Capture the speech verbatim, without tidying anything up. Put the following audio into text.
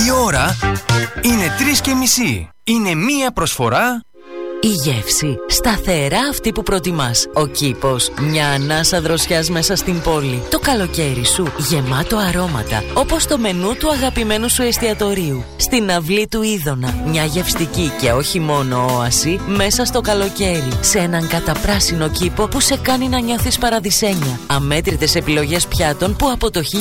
Η ώρα είναι τρεις και μισή. Είναι μία προσφορά. Η γεύση, σταθερά αυτή που προτιμάς. Ο κήπος, μια ανάσα δροσιάς μέσα στην πόλη. Το καλοκαίρι σου, γεμάτο αρώματα, όπως το μενού του αγαπημένου σου εστιατορίου. Στην αυλή του Είδωνα, μια γευστική και όχι μόνο όαση μέσα στο καλοκαίρι. Σε έναν καταπράσινο κήπο που σε κάνει να νιώθεις παραδεισένια. Αμέτρητες επιλογές πιάτων που από το